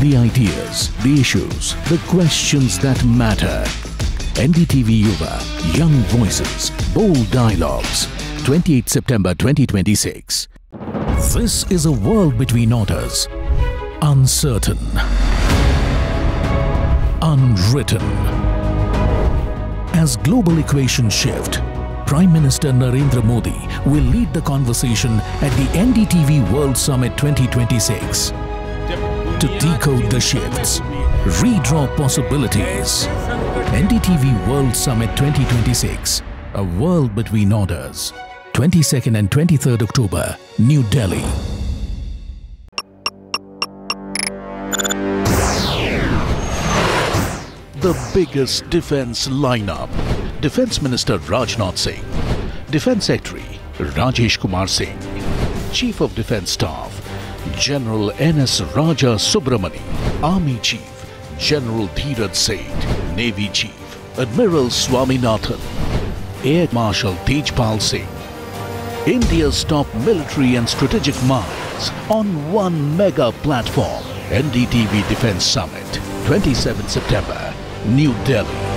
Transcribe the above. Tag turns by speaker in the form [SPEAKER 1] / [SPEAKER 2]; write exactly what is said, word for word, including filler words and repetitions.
[SPEAKER 1] The ideas, the issues, the questions that matter. N D T V Yuva, young voices, bold dialogues. twenty-eighth September twenty twenty-six. This is a world between orders. Uncertain. Unwritten. As global equations shift, Prime Minister Narendra Modi will lead the conversation at the N D T V World Summit twenty twenty-six. To decode the shifts, redraw possibilities. N D T V World Summit twenty twenty-six, a world between orders. twenty-second and twenty-third October, New Delhi. The biggest defense lineup. Defense Minister Rajnath Singh, Defense Secretary Rajesh Kumar Singh, Chief of Defense Staff General N S Raja Subramani, Army Chief General Dheeraj Seth, Navy Chief Admiral Swaminathan, Air Marshal Tejpal Singh. India's top military and strategic minds on one mega platform. N D T V Defense Summit, twenty-seventh September, New Delhi.